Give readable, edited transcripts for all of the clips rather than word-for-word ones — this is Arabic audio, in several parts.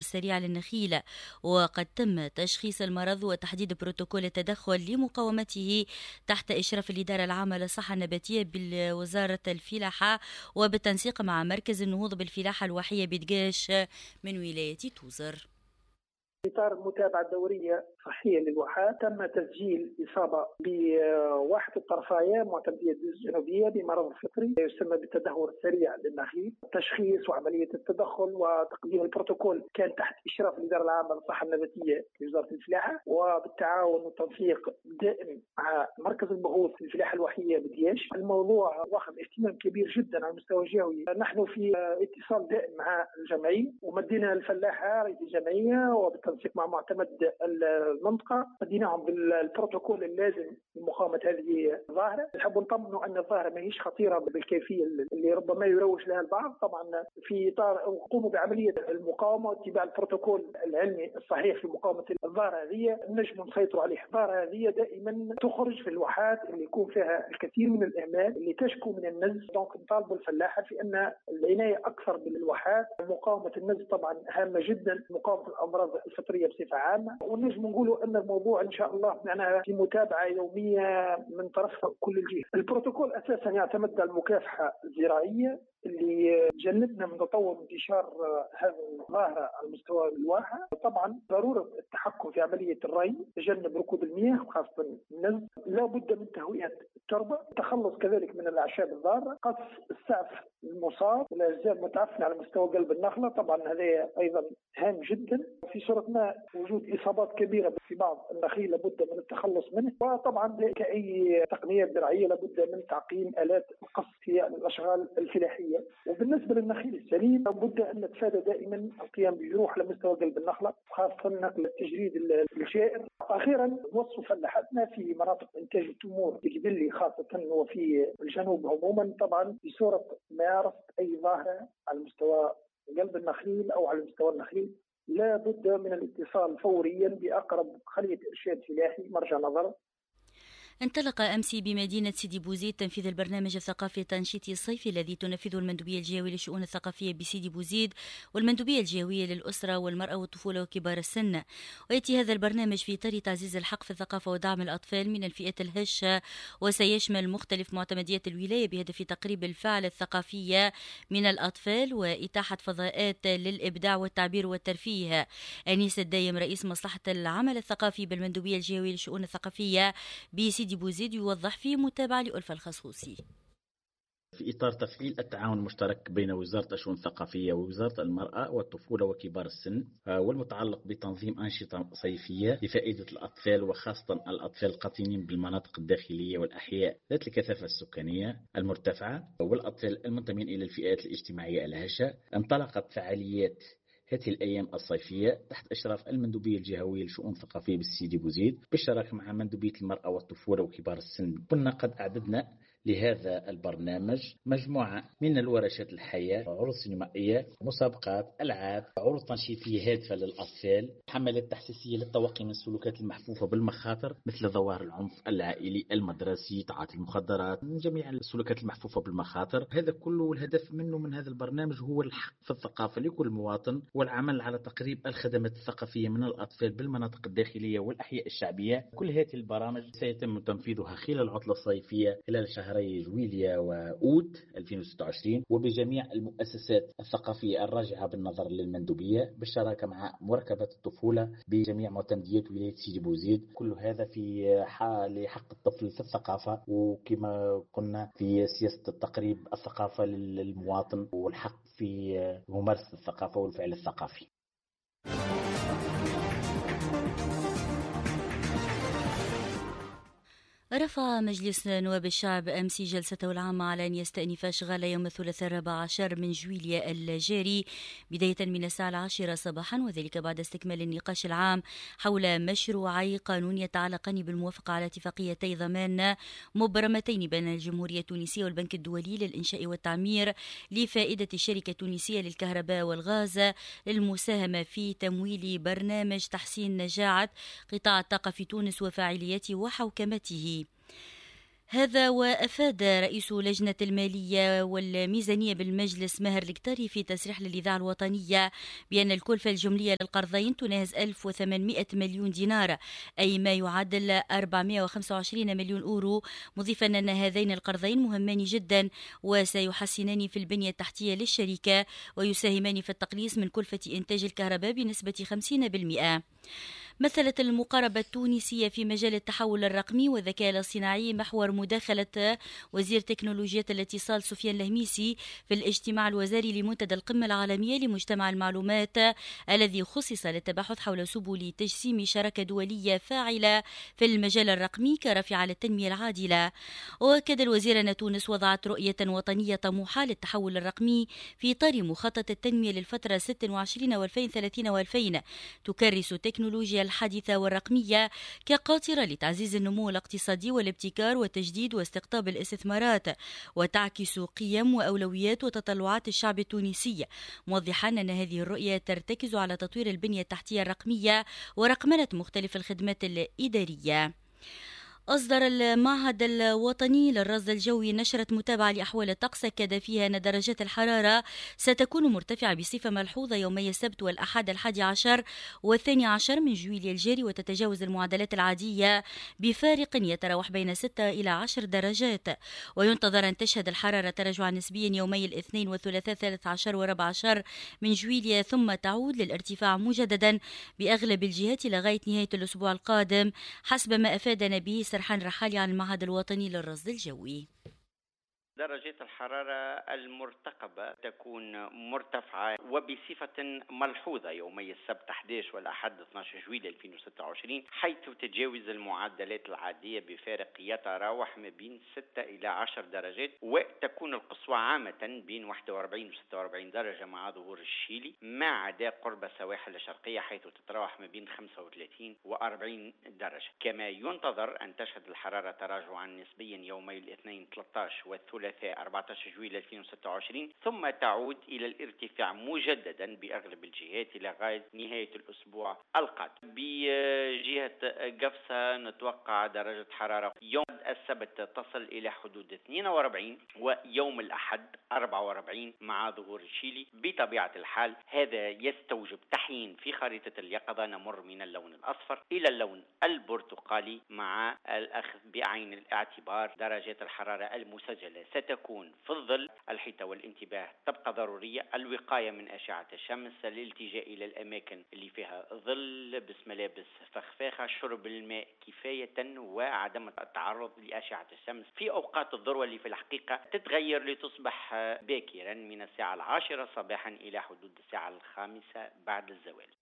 السريع للنخيل، وقد تم تشخيص المرض وتحديد بروتوكول التدخل لمقاومته تحت إشراف الإدارة العامة للصحة النباتية بوزارة الفلاحة وبالتنسيق مع مركز النهوض بالفلاحة الوحية بدقاش من ولاية توزر. في إطار المتابعة الدورية صحية للواحات تم تسجيل إصابة بواحد الطرفاية معتمدية الجنوبية بمرض فطري يسمى بالتدهور السريع للنخيل. تشخيص وعملية التدخل وتقديم البروتوكول كان تحت إشراف الإدارة العامة للصحة النباتية لوزارة الفلاحة وبالتعاون والتنسيق دائم مع مركز البحوث في الفلاحة الوحية بدياش. الموضوع واخذ اهتمام كبير جدا على المستوى الجهوي. نحن في اتصال دائم مع الجمعية ومدينا الفلاحة رئيس الجمعية وبالتنسيق مع معتمد المنطقة مديناهم بالبروتوكول اللازم لمقاومة هذه الظاهرة. نحب نطمنوا أن الظاهرة ما هيش خطيرة بالكيفية اللي ربما يروج لها البعض. طبعا في إطار قوموا بعملية المقاومة واتباع البروتوكول العلمي الصحيح في مقاومة الظاهرة هذه نجم نسيطروا عليه. الظاهرة هذه دائما تخرج في الواحات اللي يكون فيها الكثير من الإهمال اللي تشكو من النز. دونك نطالبوا الفلاحة في أن العناية أكثر بالواحات. مقاومة النز طبعا هامة جدا، مقاومة الأمراض الفطرية بصفة عامة. ونجم نقولوا أن الموضوع إن شاء الله معنا في متابعة يومية من طرف كل الجهات. البروتوكول أساسا يعتمد على المكافحة الزراعية اللي جنبنا من تطور انتشار هذه الظاهرة على مستوى الواحة. طبعا ضرورة التحكم في عملية الري، تجنب ركود المياه وخاصة النز، لا بد من تهوية التربة، التخلص كذلك من الأعشاب الضارة، قص السعف المصاب والأجزاء المتعفنة على مستوى قلب النخلة. طبعا هذا أيضا هام جدا. في صورة ما وجود إصابات كبيرة في بعض النخيل لابد من التخلص منه. وطبعا كأي تقنية زراعية لابد من تعقيم آلات القص في الأشغال الفلاحية. وبالنسبة للنخيل السليم لابد أن نتفادى دائما القيام بجروح على مستوى قلب النخلة، خاصة نقل التجريد الجائر. أخيرا نوصف فلاحتنا في مناطق إنتاج التمور الجبلي خاصة وفي الجنوب عموما طبعا بصورة ممارسة أي ظاهرة على مستوى قلب النخيل أو على مستوى النخيل لا بد من الاتصال فوريا بأقرب خلية إرشاد فلاحي مرجع نظر. انطلق أمس بمدينة سيدي بوزيد تنفيذ البرنامج الثقافي التنشيطي الصيفي الذي تنفذه المندوبية الجهوية للشؤون الثقافية بسيدي بوزيد والمندوبية الجهوية للأسرة والمرأة والطفولة وكبار السن. ويأتي هذا البرنامج في إطار تعزيز الحق في الثقافة ودعم الأطفال من الفئات الهشة، وسيشمل مختلف معتمديات الولاية بهدف تقريب الفعل الثقافية من الأطفال وإتاحة فضاءات للإبداع والتعبير والترفيه. أنيس الدايم رئيس مصلحة العمل الثقافي بالمندوبية الجهوية للشؤون الثقافية بسيدي بوزيد يوضح في متابعة لألفة الخصوصي. في إطار تفعيل التعاون المشترك بين وزارة الشؤون الثقافية ووزارة المرأة والطفولة وكبار السن والمتعلق بتنظيم أنشطة صيفية لفائدة الأطفال وخاصة الأطفال القاطنين بالمناطق الداخلية والأحياء ذات الكثافة السكانية المرتفعة والأطفال المنتمين إلى الفئات الاجتماعية الهشة، انطلقت فعاليات هذه الأيام الصيفية تحت إشراف المندوبية الجهوية للشؤون الثقافية بالسيدي بوزيد بالشراكة مع مندوبية المرأة والطفولة وكبار السن. كنا قد أعددنا لهذا البرنامج مجموعة من الورشات الحية، عروض سينمائية، مسابقات، ألعاب، عروض تنشيطية هادفة للأطفال، حملات تحسيسية للتوقي من السلوكات المحفوفة بالمخاطر مثل ظواهر العنف العائلي المدرسي، تعاطي المخدرات، من جميع السلوكات المحفوفة بالمخاطر. هذا كله والهدف منه من هذا البرنامج هو الحق في الثقافة لكل مواطن والعمل على تقريب الخدمات الثقافية من الأطفال بالمناطق الداخلية والأحياء الشعبية. كل هذه البرامج سيتم تنفيذها خلال العطلة الصيفية خلال شهري جويليا وأوت 2026 وبجميع المؤسسات الثقافية الراجعة بالنظر للمندوبية بالشراكة مع مركبة الطفولة بجميع معتمديات ولاية سيدي بوزيد. كل هذا في لحق الطفل في الثقافة، وكما قلنا في سياسة التقريب الثقافة للمواطن والحق في ممارسة الثقافة والفعل الثقافي. رفع مجلس نواب الشعب أمس جلسته العامة على أن يستأنف أشغال يوم الثلاثاء 14 من جويليا الجاري بداية من الساعة 10 صباحا، وذلك بعد استكمال النقاش العام حول مشروعي قانون يتعلقان بالموافقة على اتفاقيتي ضمان مبرمتين بين الجمهورية التونسية والبنك الدولي للإنشاء والتعمير لفائدة الشركة التونسية للكهرباء والغاز للمساهمة في تمويل برنامج تحسين نجاعة قطاع الطاقة في تونس وفاعليته وحوكمته. هذا وأفاد رئيس لجنة المالية والميزانية بالمجلس ماهر الكتاري في تصريح للإذاعة الوطنية بأن الكلفة الجملية للقرضين تناهز 1800 مليون دينار، أي ما يعادل 425 مليون أورو، مضيفا أن هذين القرضين مهمان جدا وسيحسنان في البنية التحتية للشركة ويساهمان في التقليص من كلفة إنتاج الكهرباء بنسبة 50%. مثلت المقاربة التونسية في مجال التحول الرقمي والذكاء الاصطناعي محور مداخلة وزير تكنولوجيا الاتصال سفيان الهميسي في الاجتماع الوزاري لمنتدى القمة العالمية لمجتمع المعلومات الذي خصص للتباحث حول سبل تجسيم شراكة دولية فاعلة في المجال الرقمي كرافعة للتنمية العادلة. وأكد الوزير أن تونس وضعت رؤية وطنية طموحة للتحول الرقمي في إطار مخطط التنمية للفترة 26 و2030 و2000 تكرس تكنولوجيا الحديثة والرقمية كقاطرة لتعزيز النمو الاقتصادي والابتكار والتجديد واستقطاب الاستثمارات، وتعكس قيم وأولويات وتطلعات الشعب التونسي، موضحا أن هذه الرؤية ترتكز على تطوير البنية التحتية الرقمية ورقمنة مختلف الخدمات الإدارية. أصدر المعهد الوطني للرصد الجوي نشرة متابعة لأحوال الطقس أكد فيها أن درجات الحرارة ستكون مرتفعة بصفة ملحوظة يومي السبت والأحد 11 و12 من جويلية الجاري، وتتجاوز المعدلات العادية بفارق يتراوح بين 6 إلى 10 درجات. وينتظر أن تشهد الحرارة تراجعا نسبيا يومي الاثنين والثلاثاء 13 و14 من جويلية، ثم تعود للارتفاع مجددا بأغلب الجهات لغاية نهاية الأسبوع القادم، حسب ما أفادنا به سرحان رحالي عن المعهد الوطني للرصد الجوي. درجات الحرارة المرتقبة تكون مرتفعة وبصفة ملحوظة يومي السبت 11 والأحد 12 جويلية 2026، حيث تتجاوز المعدلات العادية بفارق يتراوح ما بين 6 إلى 10 درجات، وتكون القصوى عامة بين 41 و 46 درجة مع ظهور الشيلي، ما عدا قرب السواحل الشرقية حيث تتراوح ما بين 35 و 40 درجة. كما ينتظر أن تشهد الحرارة تراجعا نسبيا يومي الاثنين 13 والثلاثاء 14 جويلية 2026، ثم تعود إلى الارتفاع مجددا بأغلب الجهات لغاية نهاية الأسبوع القادم. بجهة قفصة نتوقع درجة حرارة يوم السبت تصل إلى حدود 42 ويوم الأحد 44 مع ظهور الشيلي. بطبيعة الحال هذا يستوجب تحيين في خريطة اليقظة، نمر من اللون الأصفر إلى اللون البرتقالي مع الأخذ بعين الاعتبار درجات الحرارة المسجلة ستكون في الظل. الحيطة والانتباه تبقى ضرورية، الوقاية من أشعة الشمس، الالتجاء إلى الأماكن اللي فيها ظل، لبس ملابس فخفاخة، شرب الماء كفاية، وعدم التعرض لأشعة الشمس في أوقات الذروة اللي في الحقيقة تتغير لتصبح باكرا من الساعة 10 صباحا إلى حدود الساعة 5 بعد الزوال.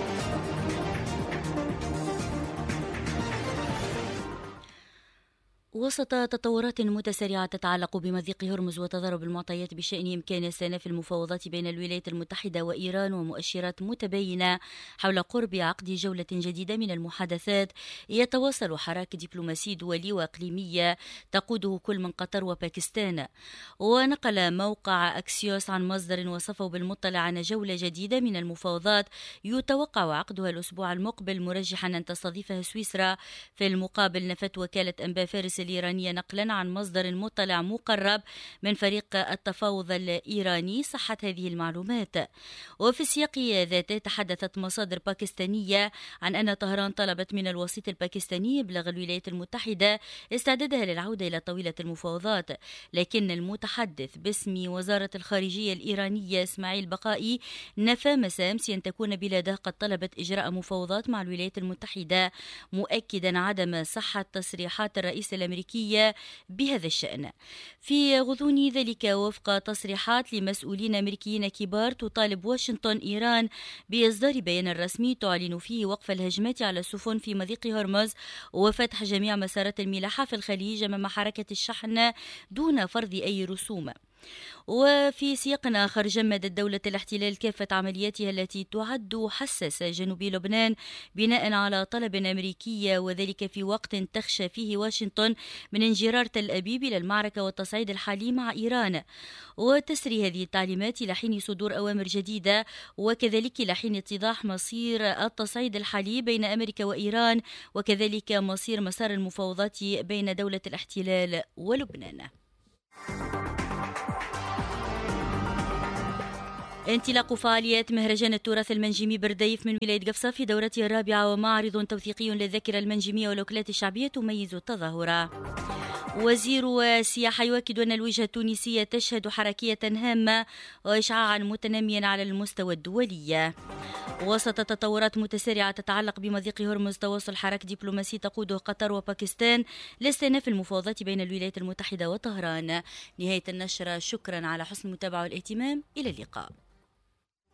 وسط تطورات متسارعة تتعلق بمضيق هرمز وتضارب المعطيات بشأن إمكان استئناف المفاوضات بين الولايات المتحدة وإيران ومؤشرات متباينة حول قرب عقد جولة جديدة من المحادثات، يتواصل حراك دبلوماسي دولي وإقليمية تقوده كل من قطر وباكستان. ونقل موقع أكسيوس عن مصدر وصفه بالمطلع أن جولة جديدة من المفاوضات يتوقع عقدها الأسبوع المقبل، مرجحا أن تستضيفها سويسرا. في المقابل نفت وكالة أنباء فارس الإيرانية نقلا عن مصدر مطلع مقرب من فريق التفاوض الإيراني صحة هذه المعلومات. وفي السياق ذاته تحدثت مصادر باكستانية عن أن طهران طلبت من الوسيط الباكستاني إبلاغ الولايات المتحدة استعدادها للعودة إلى طاولة المفاوضات، لكن المتحدث باسم وزارة الخارجية الإيرانية إسماعيل بقائي نفى مساء أمس أن تكون بلاده قد طلبت إجراء مفاوضات مع الولايات المتحدة، مؤكدا عدم صحة تصريحات الرئيس الأمريكية بهذا الشأن. في غضون ذلك وفق تصريحات لمسؤولين أمريكيين كبار تطالب واشنطن إيران بإصدار بيان رسمي تعلن فيه وقف الهجمات على السفن في مضيق هرمز وفتح جميع مسارات الملاحة في الخليج أمام حركة الشحن دون فرض أي رسوم. وفي سياق آخر جمدت دولة الاحتلال كافة عملياتها التي تعد حساسة جنوب لبنان بناء على طلب أمريكي، وذلك في وقت تخشى فيه واشنطن من انجرار تل أبيب إلى المعركة والتصعيد الحالي مع إيران. وتسري هذه التعليمات إلى حين صدور أوامر جديدة، وكذلك إلى حين اتضاح مصير التصعيد الحالي بين أمريكا وإيران، وكذلك مسار المفاوضات بين دولة الاحتلال ولبنان. انطلاق فعاليات مهرجان التراث المنجمي برديف من ولاية قفصة في دورته الرابعة، ومعرض توثيقي للذاكرة المنجمية والوكالات الشعبية تميز التظاهرة. وزير السياحة يؤكد أن الوجهة التونسية تشهد حركية هامة وإشعاعا متناميا على المستوى الدولي. وسط تطورات متسارعة تتعلق بمضيق هرمز، تواصل حراك دبلوماسي تقوده قطر وباكستان لاستئناف المفاوضات بين الولايات المتحدة وطهران. نهاية النشرة، شكرا على حسن المتابعة والاهتمام، إلى اللقاء.